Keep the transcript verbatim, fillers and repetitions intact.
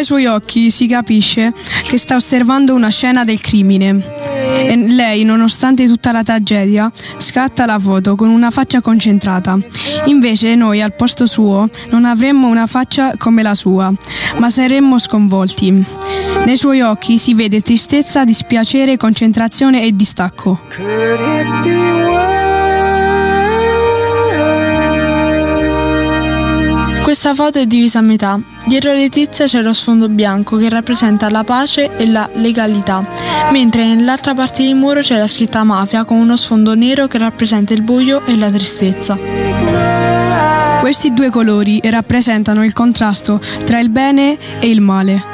Dai suoi occhi si capisce che sta osservando una scena del crimine. E lei, nonostante tutta la tragedia, scatta la foto con una faccia concentrata. Invece noi, al posto suo, non avremmo una faccia come la sua, ma saremmo sconvolti. Nei suoi occhi si vede tristezza, dispiacere, concentrazione e distacco. Questa foto è divisa a metà. Dietro Letizia c'è lo sfondo bianco che rappresenta la pace e la legalità, mentre nell'altra parte del muro c'è la scritta mafia con uno sfondo nero che rappresenta il buio e la tristezza. Questi due colori rappresentano il contrasto tra il bene e il male.